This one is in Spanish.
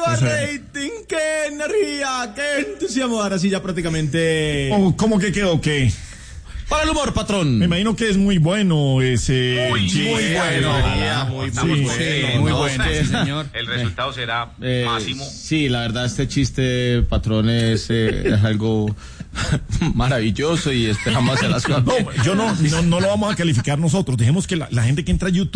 ¡Viva rating! ¡Qué energía! ¡Qué entusiasmo! Ahora sí ya prácticamente... ¿Cómo que quedó? ¿Qué? Para el humor, patrón. Me imagino que es muy bueno ese... Muy bueno. Ojalá, Muy bueno. Sí, señor. El resultado será máximo. Sí, la verdad este chiste, patrón, es algo maravilloso y esperamos hacer las cosas. No lo vamos a calificar nosotros. Dejemos que la gente que entra a YouTube